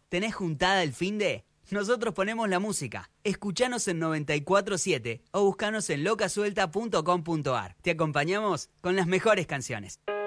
¿Tenés juntada el finde? Nosotros ponemos la música. Escuchanos en 94.7 o buscanos en locasuelta.com.ar. Te acompañamos con las mejores canciones.